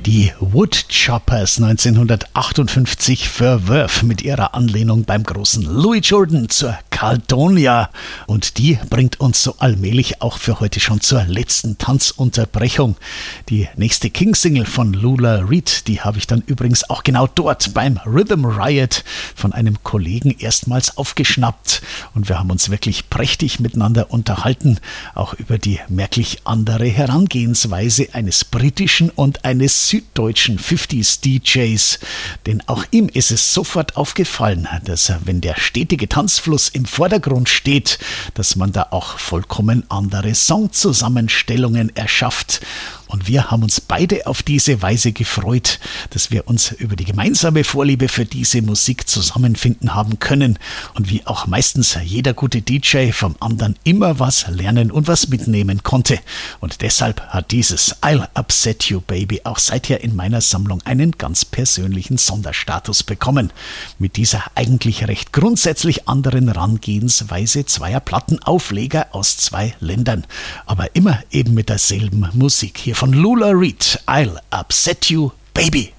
Die Woodchoppers 1958 für Verve mit ihrer Anlehnung beim großen Louis Jordan zur Caledonia. Und die bringt uns so allmählich auch für heute schon zur letzten Tanzunterbrechung. Die nächste King-Single von Lula Reed, die habe ich dann übrigens auch genau dort beim Rhythm Riot von einem Kollegen erstmals aufgeschnappt. Und wir haben uns wirklich prächtig miteinander unterhalten, auch über die merklich andere Herangehensweise eines britischen und eines süddeutschen 50s DJs. Denn auch ihm ist es sofort aufgefallen, dass wenn der stetige Tanzfluss im Vordergrund steht, dass man da auch vollkommen andere Songzusammenstellungen erschafft. Und wir haben uns beide auf diese Weise gefreut, dass wir uns über die gemeinsame Vorliebe für diese Musik zusammenfinden haben können und wie auch meistens jeder gute DJ vom anderen immer was lernen und was mitnehmen konnte. Und deshalb hat dieses I'll Upset You Baby auch seither in meiner Sammlung einen ganz persönlichen Sonderstatus bekommen. Mit dieser eigentlich recht grundsätzlich anderen Herangehensweise zweier Plattenaufleger aus zwei Ländern, aber immer eben mit derselben Musik. Hier von Lula Reed, I'll Upset You Baby.